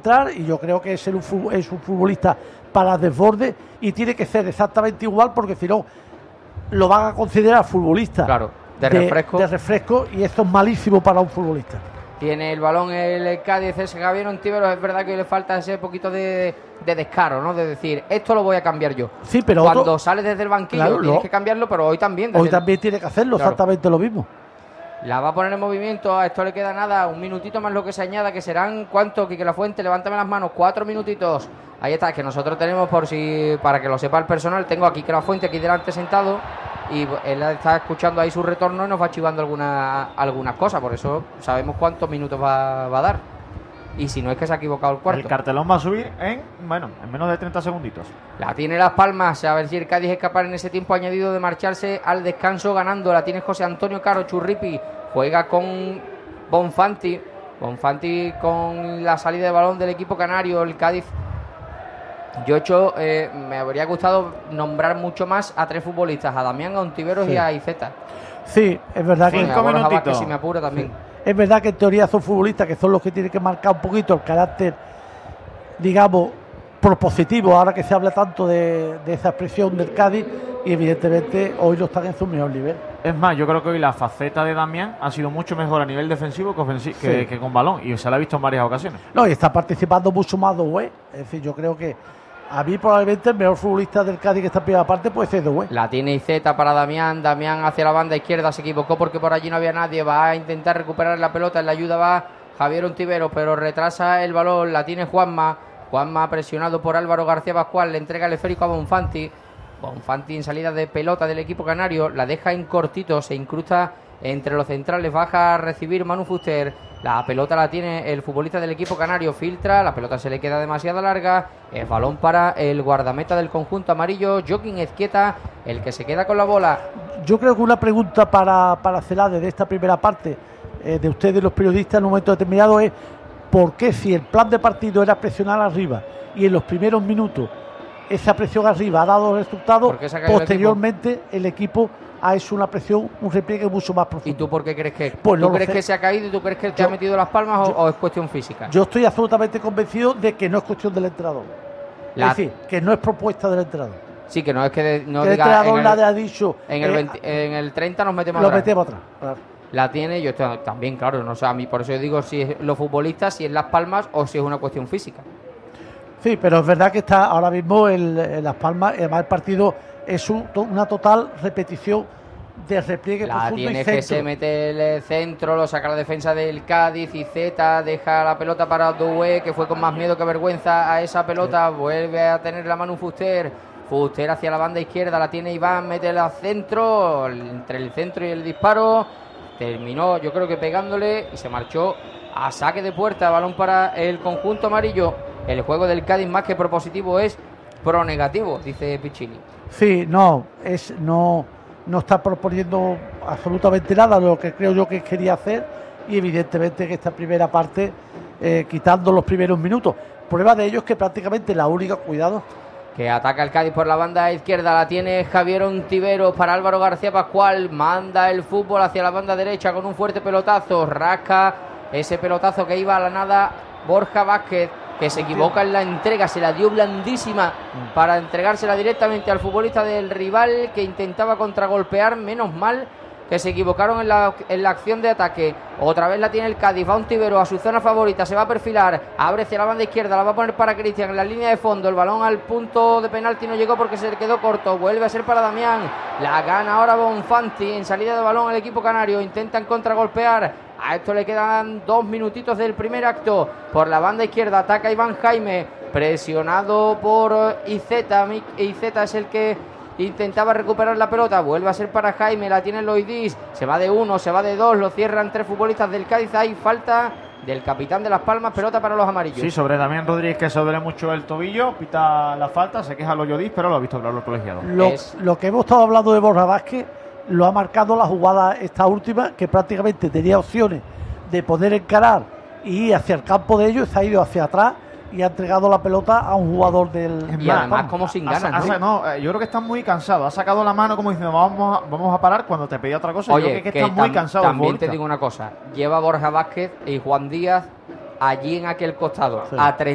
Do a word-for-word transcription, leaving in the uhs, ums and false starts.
entrar, y yo creo que es un, es un futbolista para desborde y tiene que ser exactamente igual, porque si no lo van a considerar futbolista claro, de, de refresco. de refresco, y esto es malísimo para un futbolista. Tiene el balón el Cádiz, ese Javier Ontiveros. Es verdad que le falta ese poquito de, de descaro, ¿no? De decir, esto lo voy a cambiar yo. Sí, pero cuando otro, sales desde el banquillo, claro, tienes no, que cambiarlo, pero hoy también. Hoy el, también tiene que hacerlo, claro, exactamente lo mismo. La va a poner en movimiento. A esto le queda nada, un minutito más lo que se añada, que serán, ¿cuánto? Quique Lafuente, levántame las manos, cuatro minutitos. Ahí está, que nosotros tenemos, por si, para que lo sepa el personal, tengo aquí Quique Lafuente aquí delante sentado, y él está escuchando ahí su retorno y nos va chivando alguna, algunas cosas, por eso sabemos cuántos minutos va, va a dar. Y si no es que se ha equivocado el cuarto. El cartelón va a subir en, bueno, en menos de treinta segunditos. La tiene Las Palmas, a ver si el Cádiz es capaz en ese tiempo añadido de marcharse al descanso ganando. La tiene José Antonio Caro, Churripi, juega con Bonfanti. Bonfanti con la salida de balón del equipo canario. El Cádiz, yo he hecho, eh, me habría gustado nombrar mucho más a tres futbolistas, a Damián, a Ontiveros, sí, y a Iceta. Sí, es verdad que... Cinco minutitos. Que si me apura también. Sí. Es verdad que en teoría son futbolistas que son los que tienen que marcar un poquito el carácter, digamos, propositivo, ahora que se habla tanto de, de esa expresión del Cádiz, y evidentemente hoy no están en su mejor nivel. Es más, yo creo que hoy la faceta de Damián ha sido mucho mejor a nivel defensivo que, ofensi- sí. que, que con balón, y se la ha visto en varias ocasiones. No, y está participando mucho más Doué. Es decir, yo creo que a mí probablemente el mejor futbolista del Cádiz que está en primera parte puede ser Doué. La tiene Iceta para Damián. Damián hacia la banda izquierda, se equivocó porque por allí no había nadie. Va a intentar recuperar la pelota. En la ayuda va Javier Ontiveros, pero retrasa el balón. La tiene Juanma. Juanma presionado por Álvaro García Pascual. Le entrega el esférico a Bonfanti. Bonfanti en salida de pelota del equipo canario. La deja en cortito. Se incrusta entre los centrales. Baja a recibir Manu Fuster. La pelota la tiene el futbolista del equipo canario. Filtra. La pelota se le queda demasiado larga. El balón para el guardameta del conjunto amarillo, Joaquín Ezquieta, el que se queda con la bola. Yo creo que una pregunta para, para Celade de esta primera parte, eh, de ustedes los periodistas en un momento determinado, es ¿por qué, si el plan de partido era presionar arriba y en los primeros minutos esa presión arriba ha dado resultados, posteriormente el equipo? el equipo ha hecho una presión, un repliegue mucho más profundo? ¿Y tú por qué crees que pues ¿Tú no crees que se ha caído y tú crees que te yo, ha metido las palmas yo, o, o es cuestión física? Yo estoy absolutamente convencido de que no es cuestión del entrenador. La... Es decir, que no es propuesta del entrenador. Sí, que no es que de, no que diga, el entrenador en el, la ha dicho en el, eh, veinte, en el treinta nos metemos lo atrás. metemos atrás, claro. La tiene, yo estoy, también, claro, no sé, a mí por eso yo digo si es los futbolistas, si es Las Palmas o si es una cuestión física. Sí, pero es verdad que está ahora mismo el, el Las Palmas, además el partido es un, una total repetición de repliegue la profundo tiene y que centro. se mete el centro, lo saca la defensa del Cádiz, y Zeta deja la pelota para Doué, que fue con más miedo que vergüenza a esa pelota, sí. Vuelve a tener la mano Fuster, Fuster hacia la banda izquierda, la tiene Iván, mete al centro, entre el centro y el disparo, terminó yo creo que pegándole y se marchó a saque de puerta, balón para el conjunto amarillo. El juego del Cádiz más que propositivo es pro negativo, dice Piccini. Sí, no, es no no está proponiendo absolutamente nada de lo que creo yo que quería hacer, y evidentemente que esta primera parte, eh, quitando los primeros minutos, prueba de ello es que prácticamente la única, cuidado, que ataca el Cádiz por la banda izquierda, la tiene Javier Ontiveros para Álvaro García Pascual, manda el fútbol hacia la banda derecha con un fuerte pelotazo, rasca ese pelotazo que iba a la nada Borja Vázquez, que se equivoca en la entrega, se la dio blandísima para entregársela directamente al futbolista del rival, que intentaba contragolpear, menos mal que se equivocaron en la, en la acción de ataque. Otra vez la tiene el Cádiz, va Ontiveros a su zona favorita, se va a perfilar, abre hacia la banda izquierda, la va a poner para Cristian en la línea de fondo, el balón al punto de penalti no llegó porque se le quedó corto, vuelve a ser para Damián, la gana ahora Bonfanti en salida de balón al equipo canario, intentan contragolpear. A esto le quedan dos minutitos del primer acto. Por la banda izquierda ataca Iván Jaime, presionado por Iceta. Iceta es el que intentaba recuperar la pelota, vuelve a ser para Jaime, la tiene Loidis, se va de uno, se va de dos, lo cierran tres futbolistas del Cádiz. Hay falta del capitán de Las Palmas, pelota para los amarillos. Sí, sobre Damián Rodríguez, que se duele mucho el tobillo, pita la falta, se queja Loidis, pero lo ha visto claro el colegiado. Lo, es... lo que hemos estado hablando de Borja Vázquez lo ha marcado la jugada esta última, que prácticamente tenía opciones de poder encarar y ir hacia el campo de ellos, se ha ido hacia atrás y ha entregado la pelota a un jugador del... Y además como sin ganas, ha, ha, ¿no? ¿no? Yo creo que están muy cansados, ha sacado la mano como diciendo vamos a, vamos a parar cuando te pedía otra cosa. Oye, yo creo que, que están tam, muy cansados. También te digo una cosa, lleva Borja Vázquez y Juan Díaz allí en aquel costado, sí. a